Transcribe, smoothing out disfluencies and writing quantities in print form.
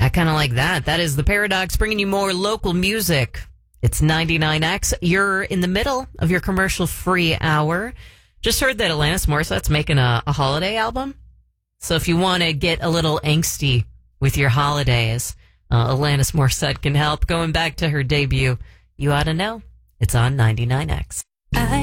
I kind of like that. That is The Paradox, bringing you more local music. It's 99X. You're in the middle of your commercial-free hour. Just heard that Alanis Morissette's making a holiday album. So if you want to get a little angsty with your holidays, Alanis Morissette can help. Going back to her debut, You Ought to Know. It's on 99X.